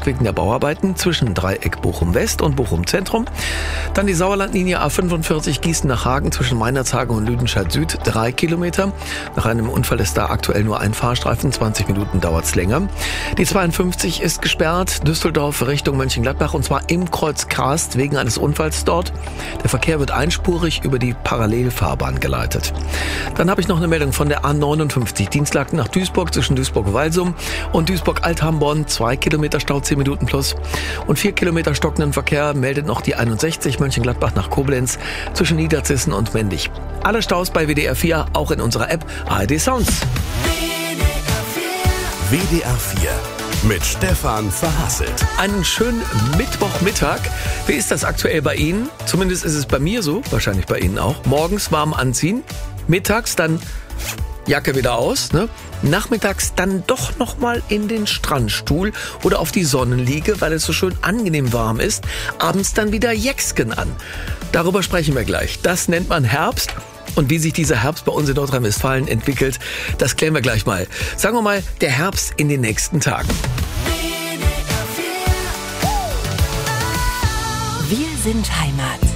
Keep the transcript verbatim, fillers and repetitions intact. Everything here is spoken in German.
Stück wegen der Bauarbeiten zwischen Dreieck Bochum-West und Bochum-Zentrum. Dann die Sauerlandlinie A fünfundvierzig Gießen nach Hagen zwischen Meinerzhagen und Lüdenscheid-Süd, drei Kilometer. Nach einem Unfall ist da aktuell nur ein Fahrstreifen, zwanzig Minuten dauert's länger. Die zweiundfünfzig ist gesperrt, Düsseldorf Richtung Mönchengladbach, und zwar im Kreuz Karst wegen eines Unfalls dort. Der Verkehr wird einspurig über die Parallelfahrbahn geleitet. Dann habe ich noch eine Meldung von der A neunundfünfzig, Dienstlaken nach Duisburg zwischen Duisburg-Walsum und Duisburg-Althamborn, zwei Kilometer Stau, zehn Minuten plus. Und vier Kilometer stockenden Verkehr meldet noch die einundsechzig, Mönchengladbach nach Koblenz zwischen Niederzissen und Mendig. Alle Staus bei W D R vier, auch in unserer App A R D Sounds. W D R vier mit Stefan Verhasselt. Einen schönen Mittwochmittag. Wie ist das aktuell bei Ihnen? Zumindest ist es bei mir so, wahrscheinlich bei Ihnen auch. Morgens warm anziehen, mittags dann Jacke wieder aus, ne? Nachmittags dann doch noch mal in den Strandstuhl oder auf die Sonnenliege, weil es so schön angenehm warm ist. Abends dann wieder Jäcksken an. Darüber sprechen wir gleich. Das nennt man Herbst. Und wie sich dieser Herbst bei uns in Nordrhein-Westfalen entwickelt, das klären wir gleich mal. Sagen wir mal, der Herbst in den nächsten Tagen. Wir sind Heimat.